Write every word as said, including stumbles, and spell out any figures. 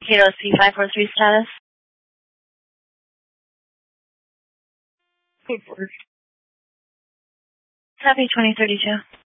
Kilo C five four three status. Copy twenty thirty-two.